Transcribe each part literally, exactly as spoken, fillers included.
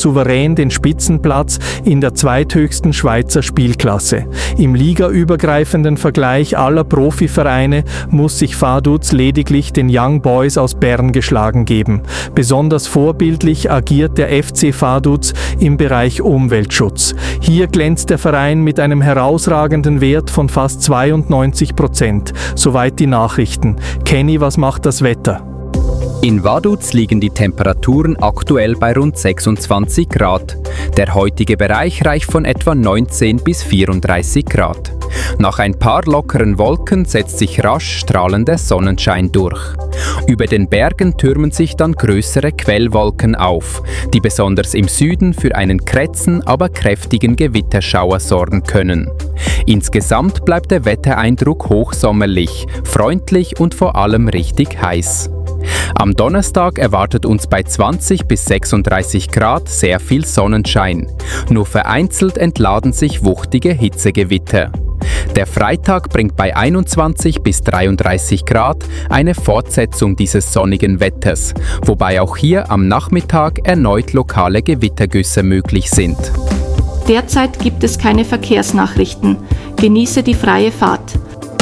souverän den Spitzenplatz in der zweithöchsten Schweizer Spielklasse. Im ligaübergreifenden Vergleich aller Profivereine muss sich Vaduz lediglich den Young Boys aus Bern geschlagen geben. Besonders vorbildlich agiert der F C Vaduz im Bereich Umweltschutz. Hier glänzt der Verein mit einem herausragenden Wert von fast zweiundneunzig Prozent. Soweit die Nachrichten. Kenny, was macht das Wetter? In Vaduz liegen die Temperaturen aktuell bei rund sechsundzwanzig Grad. Der heutige Bereich reicht von etwa neunzehn bis vierunddreißig Grad. Nach ein paar lockeren Wolken setzt sich rasch strahlender Sonnenschein durch. Über den Bergen türmen sich dann größere Quellwolken auf, die besonders im Süden für einen krätzen, aber kräftigen Gewitterschauer sorgen können. Insgesamt bleibt der Wettereindruck hochsommerlich, freundlich und vor allem richtig heiß. Am Donnerstag erwartet uns bei zwanzig bis sechsunddreißig Grad sehr viel Sonnenschein. Nur vereinzelt entladen sich wuchtige Hitzegewitter. Der Freitag bringt bei einundzwanzig bis dreiunddreißig Grad eine Fortsetzung dieses sonnigen Wetters, wobei auch hier am Nachmittag erneut lokale Gewittergüsse möglich sind. Derzeit gibt es keine Verkehrsnachrichten. Genieße die freie Fahrt.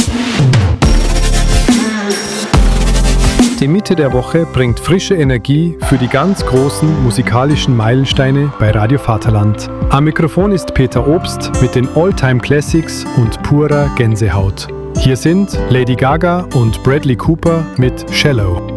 Die Mitte der Woche bringt frische Energie für die ganz großen musikalischen Meilensteine bei Radio Vaterland. Am Mikrofon ist Peter Obst mit den All-Time Classics und purer Gänsehaut. Hier sind Lady Gaga und Bradley Cooper mit Shallow.